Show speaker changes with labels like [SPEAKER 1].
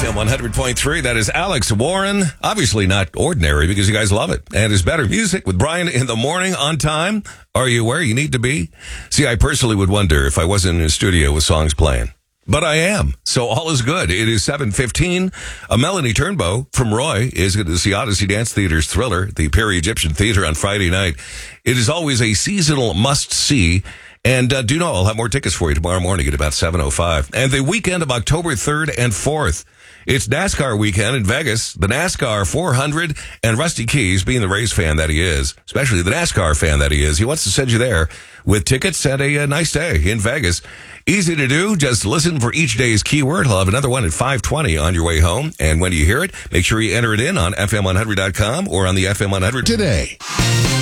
[SPEAKER 1] FM 100.3. That is Alex Warren. Obviously not ordinary because you guys love it. And it's better music with Brian in the morning on time. Are you where you need to be? See, I personally would wonder if I wasn't in a studio with songs playing. But I am. So all is good. It is 7:15. Melanie Turnbow from Roy is going to see Odyssey Dance Theater's Thriller, the Perry Egyptian Theater on Friday night. It is always a seasonal must-see. And do know I'll have more tickets for you tomorrow morning at about 7:05. And the weekend of October 3rd and 4th. It's NASCAR weekend in Vegas. The NASCAR 400 and Rusty Keys, being the race fan that he is, especially the NASCAR fan that he is, he wants to send you there with tickets and a nice day in Vegas. Easy to do. Just listen for each day's keyword. He'll have another one at 5:20 on your way home. And when you hear it, make sure you enter it in on FM100.com or on the FM100
[SPEAKER 2] today.